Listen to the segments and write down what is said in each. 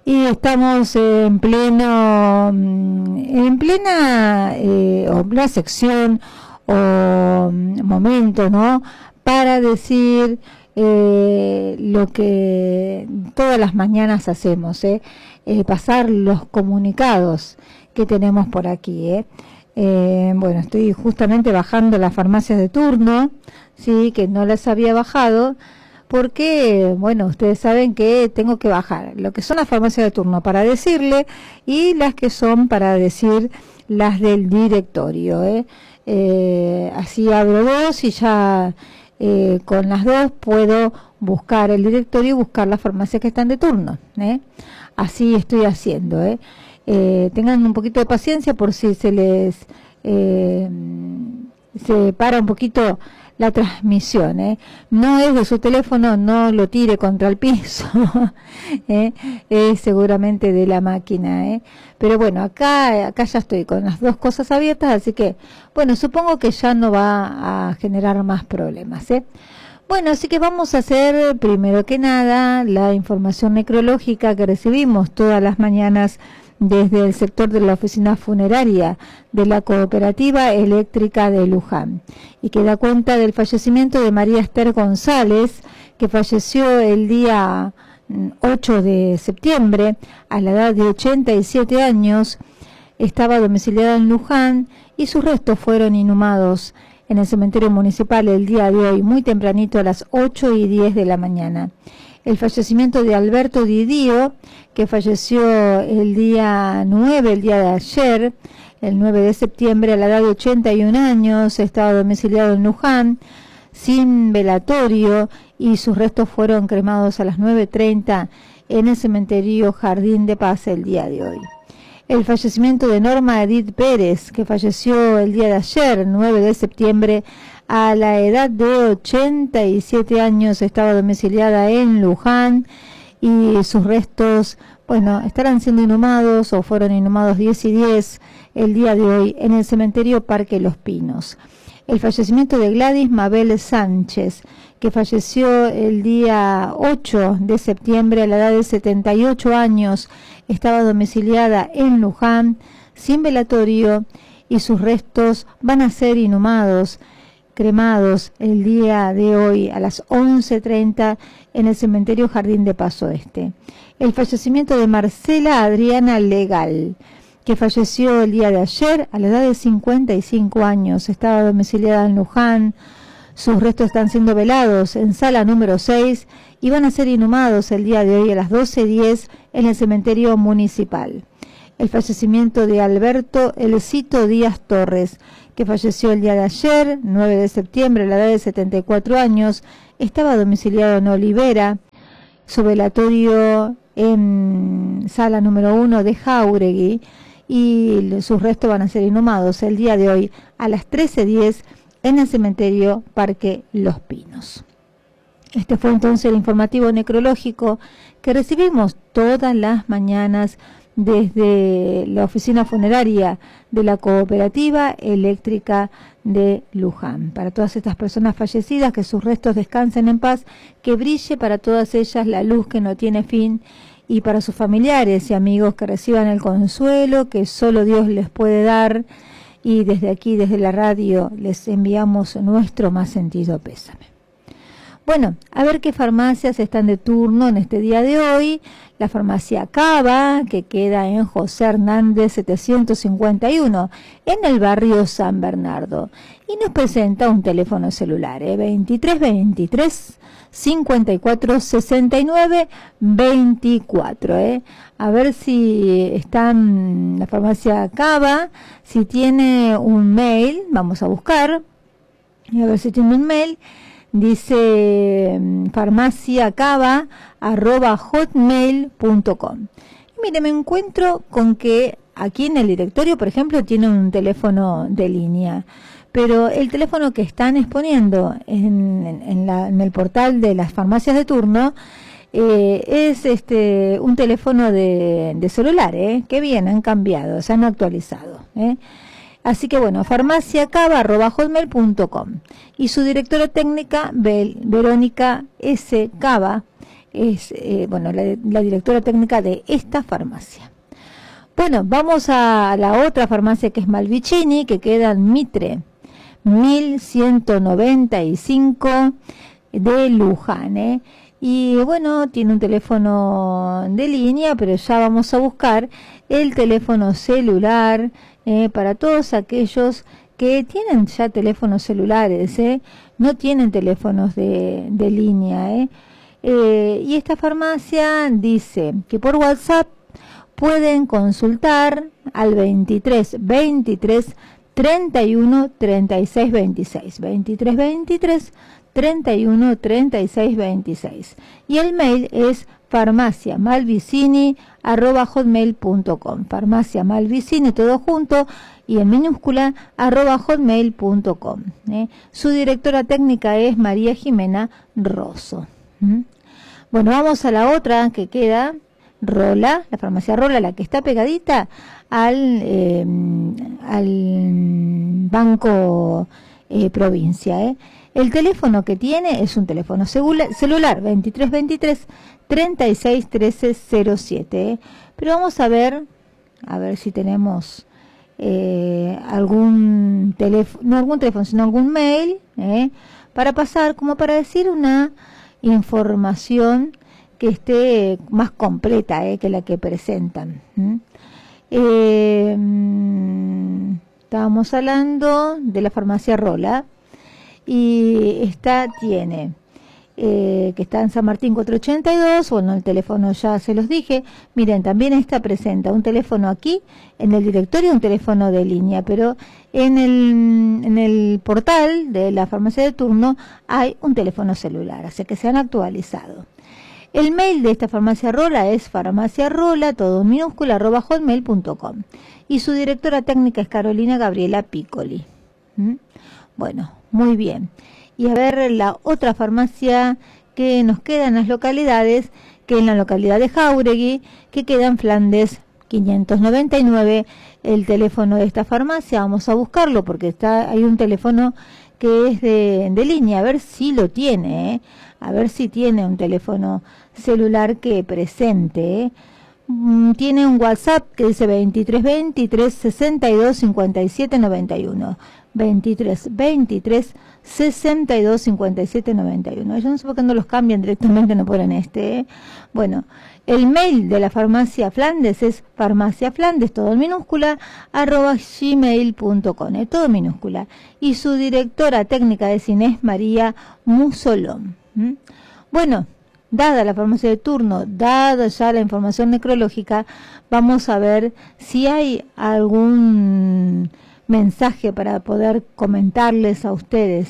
Y estamos en plena o la sección o momento, ¿no? Para decir lo que todas las mañanas hacemos, pasar los comunicados que tenemos por aquí, bueno, estoy justamente bajando las farmacias de turno, sí, que no las había bajado, porque, bueno, ustedes saben que tengo que bajar lo que son las farmacias de turno para decirle y las que son para decir las del directorio, así abro dos y ya con las dos puedo buscar el directorio y buscar las farmacias que están de turno, así estoy haciendo, tengan un poquito de paciencia por si se les se para un poquito la transmisión, no es de su teléfono, no lo tire contra el piso, es seguramente de la máquina, pero bueno, acá ya estoy con las dos cosas abiertas, así que bueno, supongo que ya no va a generar más problemas, Bueno, así que vamos a hacer primero que nada la información necrológica que recibimos todas las mañanas desde el sector de la oficina funeraria de la Cooperativa Eléctrica de Luján, y que da cuenta del fallecimiento de María Esther González, que falleció el día 8 de septiembre a la edad de 87 años, estaba domiciliada en Luján y sus restos fueron inhumados en el cementerio municipal el día de hoy, muy tempranito a las 8:10 de la mañana. El fallecimiento de Alberto Didío, que falleció el día 9, el día de ayer, el 9 de septiembre, a la edad de 81 años, estaba domiciliado en Luján, sin velatorio, y sus restos fueron cremados a las 9:30 en el cementerio Jardín de Paz el día de hoy. El fallecimiento de Norma Edith Pérez, que falleció el día de ayer, 9 de septiembre, a la edad de 87 años, estaba domiciliada en Luján y sus restos, bueno, estarán siendo inhumados o fueron inhumados 10:10 el día de hoy en el cementerio Parque Los Pinos. El fallecimiento de Gladys Mabel Sánchez, que falleció el día 8 de septiembre a la edad de 78 años, estaba domiciliada en Luján, sin velatorio, y sus restos van a ser inhumados, cremados el día de hoy a las 11:30 en el cementerio Jardín de Paz Oeste. El fallecimiento de Marcela Adriana Legal, que falleció el día de ayer a la edad de 55 años, estaba domiciliada en Luján. Sus restos están siendo velados en sala número 6 y van a ser inhumados el día de hoy a las 12:10 en el cementerio municipal. El fallecimiento de Alberto Elcito Díaz Torres, que falleció el día de ayer, 9 de septiembre, a la edad de 74 años, estaba domiciliado en Olivera. Su velatorio en sala número 1 de Jáuregui, y sus restos van a ser inhumados el día de hoy a las 13:10 en el cementerio Parque Los Pinos. Este fue entonces el informativo necrológico que recibimos todas las mañanas desde la oficina funeraria de la Cooperativa Eléctrica de Luján. Para todas estas personas fallecidas, que sus restos descansen en paz, que brille para todas ellas la luz que no tiene fin, y para sus familiares y amigos que reciban el consuelo que solo Dios les puede dar. Y desde aquí, desde la radio, les enviamos nuestro más sentido pésame. Bueno, a ver qué farmacias están de turno en este día de hoy. La farmacia Cava, que queda en José Hernández 751, en el barrio San Bernardo. Y nos presenta un teléfono celular, 2323 54 69 24. A ver si están la farmacia Cava, si tiene un mail, vamos a buscar, y a ver si tiene un mail. Dice farmaciacava@hotmail.com. Y mire, me encuentro con que aquí en el directorio, por ejemplo, tiene un teléfono de línea, pero el teléfono que están exponiendo en el portal de las farmacias de turno es un teléfono de celular, que bien, han cambiado, se han actualizado, Así que bueno, farmaciacava@hotmail.com. Y su directora técnica, Verónica S. Cava, es bueno, la directora técnica de esta farmacia. Bueno, vamos a la otra farmacia, que es Malvicini, que queda en Mitre 1195 de Luján, y bueno, tiene un teléfono de línea, pero ya vamos a buscar el teléfono celular para todos aquellos que tienen ya teléfonos celulares, no tienen teléfonos de línea, y esta farmacia dice que por WhatsApp pueden consultar al 23 23 31 36 26, 23 23 31 36 26, y el mail es farmaciamalvicini@hotmail.com, farmaciamalvicini todo junto y en minúscula @hotmail.com. Su directora técnica es María Jimena Rosso. Bueno, vamos a la otra que queda, Rola, la farmacia Rola, la que está pegadita al Banco Provincia. El teléfono que tiene es un teléfono celular 23 23 36 13 07. Pero vamos a ver si tenemos algún teléfono, no algún teléfono, sino algún mail, para pasar, como para decir una información que esté más completa que la que presentan. Estábamos hablando de la farmacia Rola, y esta tiene que está en San Martín 482, bueno, el teléfono ya se los dije. Miren, también esta presenta un teléfono aquí en el directorio, un teléfono de línea, pero en el portal de la farmacia de turno hay un teléfono celular, así que se han actualizado. El mail de esta farmacia Rola es farmaciarola, todo en minúscula, @hotmail.com, y su directora técnica es Carolina Gabriela Piccoli. Bueno, muy bien. Y a ver la otra farmacia que nos queda en las localidades, que en la localidad de Jáuregui, que queda en Flandes 599, el teléfono de esta farmacia. Vamos a buscarlo porque hay un teléfono que es de línea, a ver si lo tiene, a ver si tiene un teléfono celular que presente. Tiene un WhatsApp que dice 23 23 62 57 91, 23 23 62 57 91. Yo no sé por qué no los cambian directamente, no ponen este. Bueno, el mail de la farmacia Flandes es farmaciaflandes, todo en minúscula, @gmail.com, todo en minúscula. Y su directora técnica es Inés María Musolón. Bueno, dada la farmacia de turno, dada ya la información necrológica, vamos a ver si hay algún mensaje para poder comentarles a ustedes.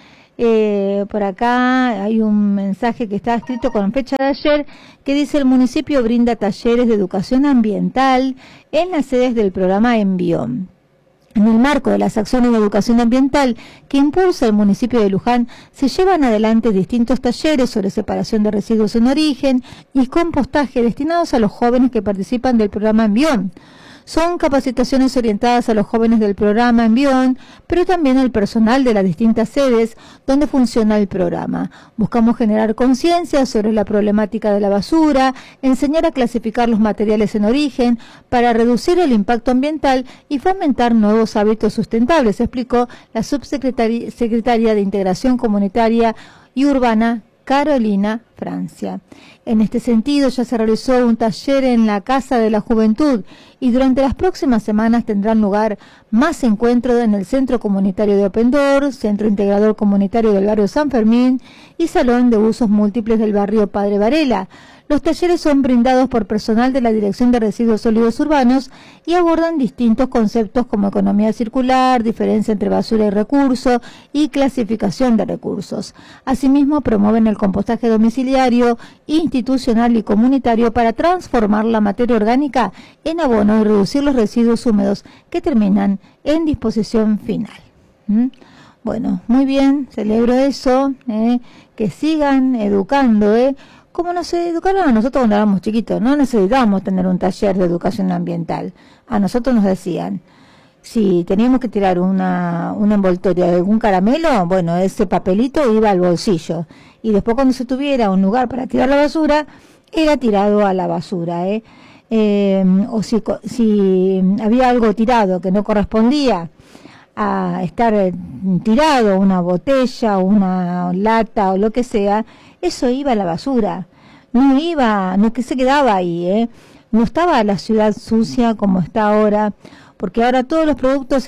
Por acá hay un mensaje que está escrito con fecha de ayer, que dice: el municipio brinda talleres de educación ambiental en las sedes del programa Envión. En el marco de las acciones de educación ambiental que impulsa el municipio de Luján, se llevan adelante distintos talleres sobre separación de residuos en origen y compostaje destinados a los jóvenes que participan del programa Envión. Son capacitaciones orientadas a los jóvenes del programa Envión, pero también al personal de las distintas sedes donde funciona el programa. Buscamos generar conciencia sobre la problemática de la basura, enseñar a clasificar los materiales en origen para reducir el impacto ambiental y fomentar nuevos hábitos sustentables, explicó la subsecretaria de Integración Comunitaria y Urbana, Carolina Francia. En este sentido, ya se realizó un taller en la Casa de la Juventud y durante las próximas semanas tendrán lugar más encuentros en el Centro Comunitario de Opendor, Centro Integrador Comunitario del Barrio San Fermín y Salón de Usos Múltiples del Barrio Padre Varela. Los talleres son brindados por personal de la Dirección de Residuos Sólidos Urbanos y abordan distintos conceptos como economía circular, diferencia entre basura y recurso y clasificación de recursos. Asimismo, promueven el compostaje domiciliario, institucional y comunitario para transformar la materia orgánica en abono y reducir los residuos húmedos que terminan en disposición final. Bueno, muy bien, celebro eso, que sigan educando, como nos educaron a nosotros cuando éramos chiquitos. No necesitábamos tener un taller de educación ambiental. A nosotros nos decían, si teníamos que tirar una envoltoria de algún caramelo, bueno, ese papelito iba al bolsillo. y después cuando se tuviera un lugar para tirar la basura, era tirado a la basura, o si había algo tirado que no correspondía a estar tirado, una botella, una lata o lo que sea, eso iba a la basura, no que se quedaba ahí, no estaba la ciudad sucia como está ahora, porque ahora todos los productos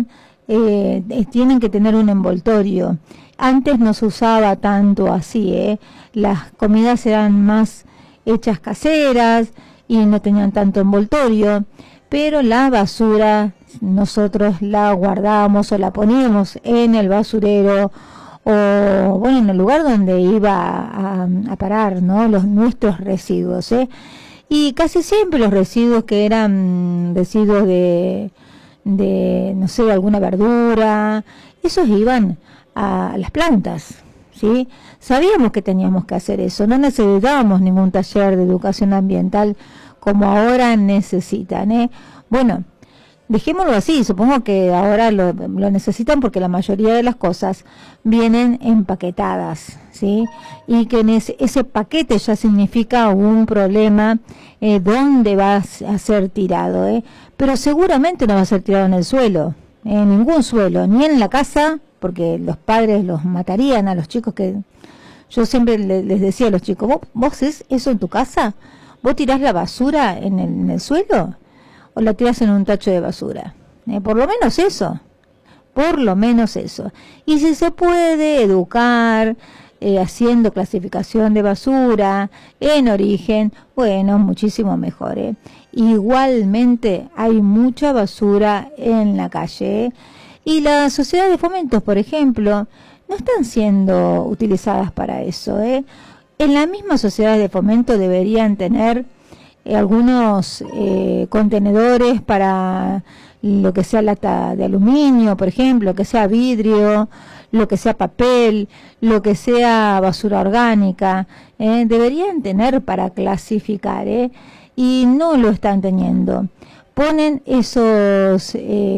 tienen que tener un envoltorio. Antes no se usaba tanto así, las comidas eran más hechas caseras y no tenían tanto envoltorio, pero la basura nosotros la guardábamos o la poníamos en el basurero o bueno, en el lugar donde iba a parar, ¿no? Nuestros residuos, y casi siempre los residuos que eran residuos de no sé, alguna verdura, esos iban a las plantas, ¿sí? Sabíamos que teníamos que hacer eso, no necesitábamos ningún taller de educación ambiental como ahora necesitan, Bueno, dejémoslo así, supongo que ahora lo necesitan porque la mayoría de las cosas vienen empaquetadas, ¿sí? Y que en ese paquete ya significa un problema dónde va a ser tirado, pero seguramente no va a ser tirado en el suelo, en ningún suelo, ni en la casa, porque los padres los matarían a los chicos que... Yo siempre les decía a los chicos, ¿vos haces eso en tu casa? ¿Vos tirás la basura en el suelo? ¿O la tirás en un tacho de basura? Por lo menos eso. Por lo menos eso. Y si se puede educar haciendo clasificación de basura en origen, bueno, muchísimo mejor. Igualmente hay mucha basura en la calle. Y las sociedades de fomentos, por ejemplo, no están siendo utilizadas para eso. En la misma sociedad de fomento deberían tener algunos contenedores para lo que sea lata de aluminio, por ejemplo, lo que sea vidrio, lo que sea papel, lo que sea basura orgánica, deberían tener para clasificar, y no lo están teniendo. Ponen esos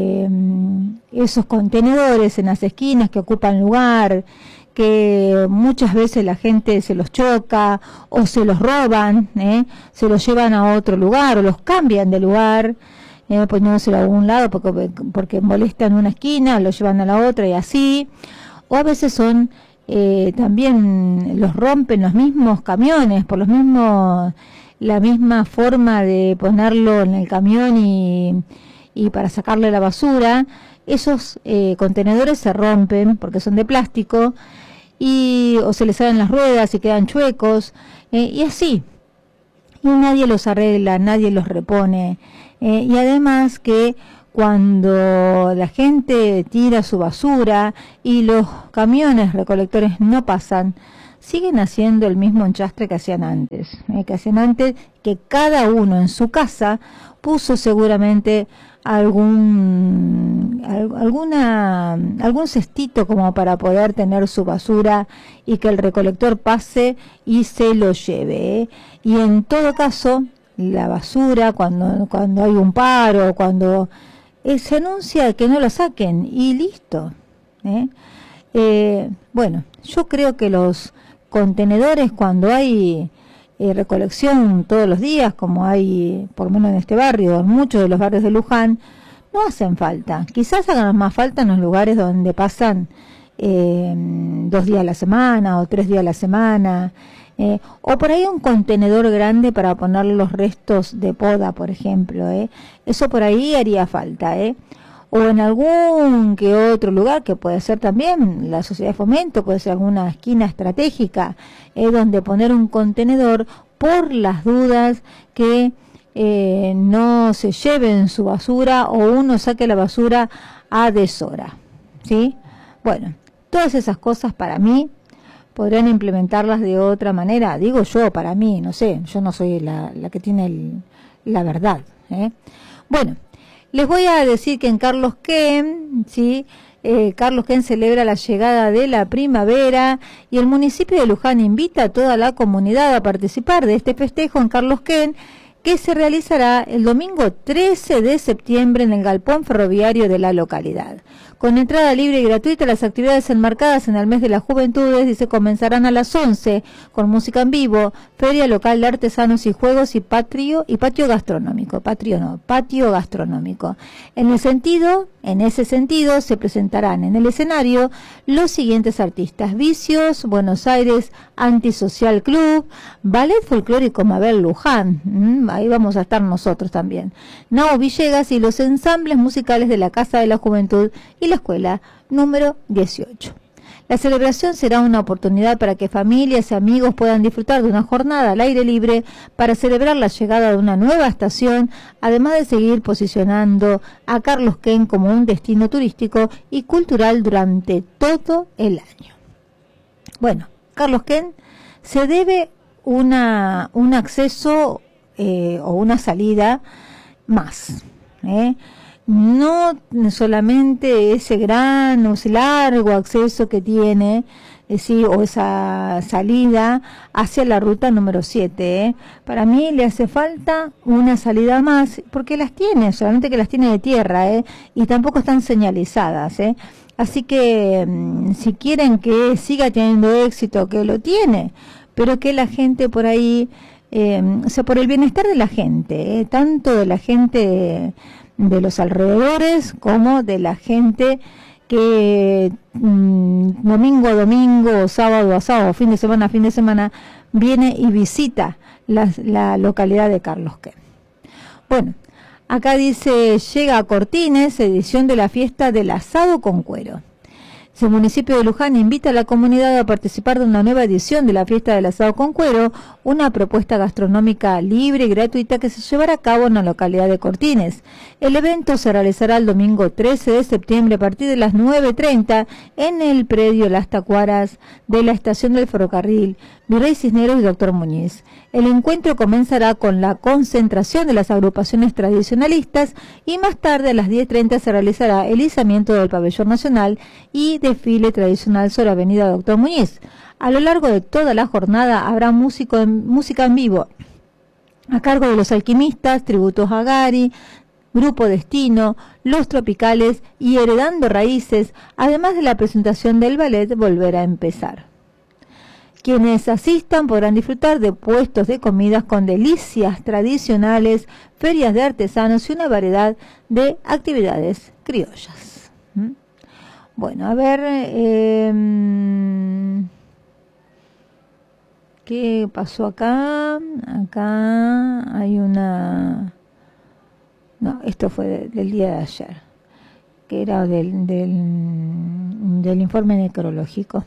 contenedores en las esquinas que ocupan lugar, que muchas veces la gente se los choca o se los roban, se los llevan a otro lugar o los cambian de lugar, poniéndoselo a algún lado porque molestan una esquina, lo llevan a la otra y así. O a veces son también los rompen los mismos camiones por la misma forma de ponerlo en el camión y para sacarle la basura. Esos contenedores se rompen porque son de plástico o se les salen las ruedas y quedan chuecos, y así. Y nadie los arregla, nadie los repone. Y además que cuando la gente tira su basura y los camiones recolectores no pasan, siguen haciendo el mismo enchastre que hacían antes, que cada uno en su casa puso seguramente algún cestito como para poder tener su basura y que el recolector pase y se lo lleve, y en todo caso la basura cuando hay un paro, cuando se anuncia que no la saquen y listo, bueno, yo creo que los contenedores, cuando hay recolección todos los días, como hay por lo menos en este barrio, en muchos de los barrios de Luján, no hacen falta. Quizás hagan más falta en los lugares donde pasan 2 días a la semana o 3 días a la semana, o por ahí un contenedor grande para poner los restos de poda, por ejemplo, eso por ahí haría falta, o en algún que otro lugar, que puede ser también la sociedad de fomento, puede ser alguna esquina estratégica, donde poner un contenedor por las dudas que no se lleven su basura o uno saque la basura a deshora, ¿sí? Bueno, todas esas cosas para mí podrían implementarlas de otra manera, digo yo, para mí, no sé, yo no soy la que tiene la verdad, Bueno, les voy a decir que en Carlos Quem, ¿sí? Carlos Quem celebra la llegada de la primavera y el municipio de Luján invita a toda la comunidad a participar de este festejo en Carlos Quem, que se realizará el domingo 13 de septiembre en el galpón ferroviario de la localidad. Con entrada libre y gratuita, las actividades enmarcadas en el mes de las juventudes, dice, comenzarán a las 11 con música en vivo, feria local de artesanos y juegos y patio gastronómico. Patio gastronómico. En ese sentido, se presentarán en el escenario los siguientes artistas: Vicios, Buenos Aires Antisocial Club, Ballet Folclórico Mabel Luján, ahí vamos a estar nosotros también, Nao Villegas y los ensambles musicales de la Casa de la Juventud y la Escuela número 18. La celebración será una oportunidad para que familias y amigos puedan disfrutar de una jornada al aire libre para celebrar la llegada de una nueva estación, además de seguir posicionando a Carlos Quén como un destino turístico y cultural durante todo el año. Bueno, Carlos Quén se debe un acceso o una salida más, no solamente ese gran o ese largo acceso que tiene, o esa salida hacia la ruta número 7. Para mí le hace falta una salida más, porque las tiene, solamente que las tiene de tierra, y tampoco están señalizadas. Así que si quieren que siga teniendo éxito, que lo tiene, pero que la gente por ahí, por el bienestar de la gente, tanto de la gente de los alrededores como de la gente que domingo a domingo, sábado a sábado, fin de semana a fin de semana, viene y visita la localidad de Carlos Quén. Bueno, acá dice, llega a Cortines, edición de la fiesta del asado con cuero. El municipio de Luján invita a la comunidad a participar de una nueva edición de la fiesta del asado con cuero, una propuesta gastronómica libre y gratuita que se llevará a cabo en la localidad de Cortines. El evento se realizará el domingo 13 de septiembre a partir de las 9:30 en el predio Las Tacuaras de la estación del ferrocarril Virrey Cisneros y Doctor Muñiz. El encuentro comenzará con la concentración de las agrupaciones tradicionalistas y más tarde a las 10:30 se realizará el izamiento del pabellón nacional y desfile tradicional sobre Avenida Doctor Muñiz. A lo largo de toda la jornada habrá música en vivo a cargo de los Alquimistas, Tributos a Gari, Grupo Destino, Los Tropicales y Heredando Raíces, además de la presentación del ballet Volver a Empezar. Quienes asistan podrán disfrutar de puestos de comidas con delicias tradicionales, ferias de artesanos y una variedad de actividades criollas. Bueno, a ver, ¿qué pasó acá? Acá hay una... No, esto fue del día de ayer, que era del informe necrológico.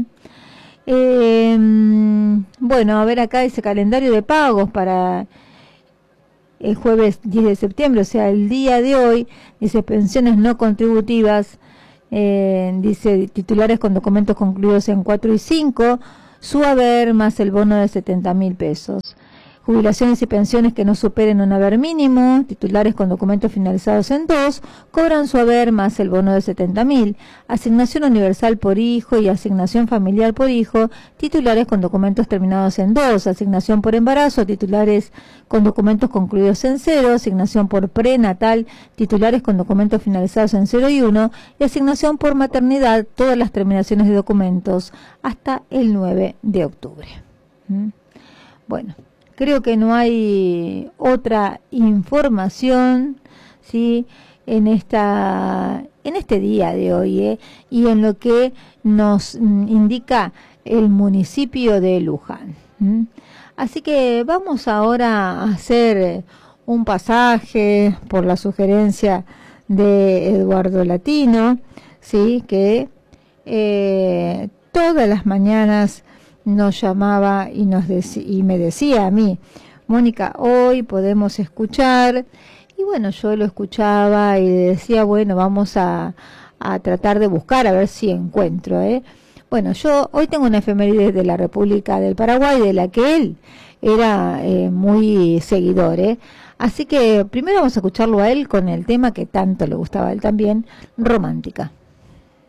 Bueno, a ver, acá dice calendario de pagos para el jueves 10 de septiembre, o sea, el día de hoy. Dice pensiones no contributivas, dice titulares con documentos concluidos en 4 y 5, su haber más el bono de 70.000 pesos. Jubilaciones y pensiones que no superen un haber mínimo, titulares con documentos finalizados en 2, cobran su haber más el bono de 70.000. Asignación universal por hijo y asignación familiar por hijo, titulares con documentos terminados en 2. Asignación por embarazo, titulares con documentos concluidos en 0. Asignación por prenatal, titulares con documentos finalizados en 0 y 1. Y asignación por maternidad, todas las terminaciones de documentos hasta el 9 de octubre. Bueno. Creo que no hay otra información, ¿sí?, en este día de hoy, y en lo que nos indica el municipio de Luján. Así que vamos ahora a hacer un pasaje por la sugerencia de Eduardo Latino, ¿sí?, que todas las mañanas nos llamaba y me decía a mí, Mónica, hoy podemos escuchar, y bueno, yo lo escuchaba y le decía, bueno, vamos a tratar de buscar a ver si encuentro, Bueno, yo hoy tengo una efeméride de la República del Paraguay, de la que él era muy seguidor, Así que primero vamos a escucharlo a él con el tema que tanto le gustaba a él también, Romántica.